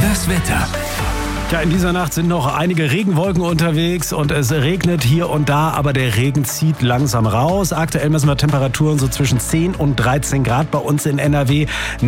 Das Wetter. Ja, in dieser Nacht sind noch einige Regenwolken unterwegs und es regnet hier und da, aber der Regen zieht langsam raus. Aktuell messen wir Temperaturen so zwischen 10 und 13 Grad bei uns in NRW.